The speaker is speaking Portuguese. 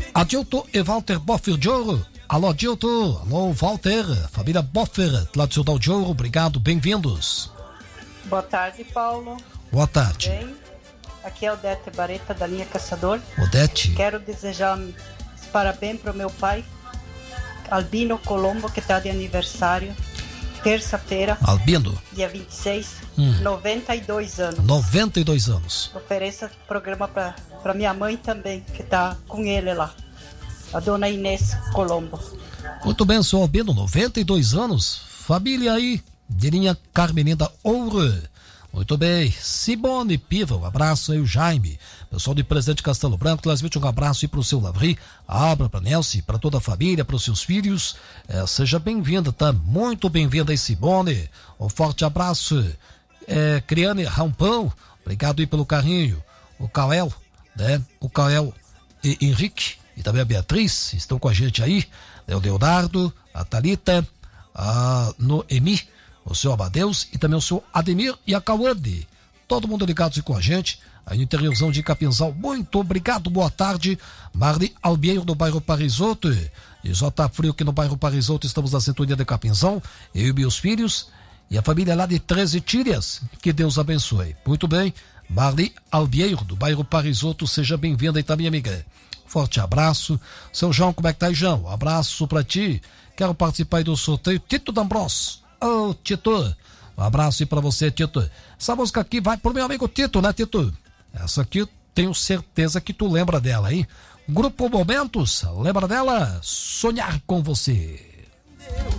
Adilton e Walter Boffer de Ouro. Alô, Adilton. Alô, Walter. Família Boffer, tradicional de Ouro. Obrigado, bem-vindos. Boa tarde, Paulo. Boa tarde. Bem, aqui é Odete Bareta, da linha Caçador. Odete. Quero desejar parabéns para o meu pai, Albino Colombo, que está de aniversário. Terça-feira. Albino. Dia 26. 92 anos. 92 anos. Ofereça programa para minha mãe também, que está com ele lá. A dona Inês Colombo. Muito bem, senhor Albino, 92 anos. Família aí, de linha Carmenina Ouro. Muito bem. Simone Piva, um abraço aí, o Jaime. Pessoal de Presidente Castelo Branco, transmite um abraço aí pro seu Lavri, Abra, pra Nelce, pra toda a família, pros seus filhos. Seja bem-vinda, tá? Muito bem-vinda aí, Simone. Um forte abraço. Criane Rampão, obrigado aí pelo carinho. O Cael, né? O Cael e Henrique, e também a Beatriz, estão com a gente aí. O Leonardo, a Thalita, a Noemi, o seu Amadeus e também o seu Ademir e a Cauane. Todo mundo ligado aí com a gente, aí no interiorzão de Capinzal. Muito obrigado, boa tarde. Marli Albieiro, do bairro Parisoto. E já tá frio aqui no bairro Parisoto, estamos na sintonia de Capinzal. Eu e meus filhos e a família lá de 13 Tírias. Que Deus abençoe. Muito bem, Marli Albieiro, do bairro Parisoto, seja bem-vinda aí também, amiga. Forte abraço. Seu João, como é que tá aí, João? Um abraço pra ti. Quero participar aí do sorteio. Tito D'Ambros. Ô, Tito, um abraço aí pra você, Tito. Essa música aqui vai pro meu amigo Tito, né, Tito? Essa aqui eu tenho certeza que tu lembra dela, hein? Grupo Momentos, lembra dela? Sonhar com você.